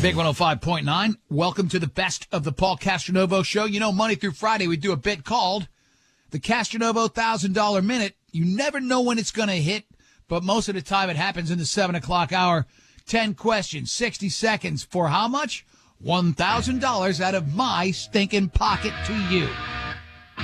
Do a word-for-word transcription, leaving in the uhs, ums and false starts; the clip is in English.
Big one oh five point nine. Welcome to the best of the Paul Castronovo Show. You know, Monday through Friday, we do a bit called the Castronovo one thousand dollar Minute. You never know when it's going to hit, but most of the time it happens in the seven o'clock hour. ten questions, sixty seconds for how much? one thousand dollars out of my stinking pocket to you.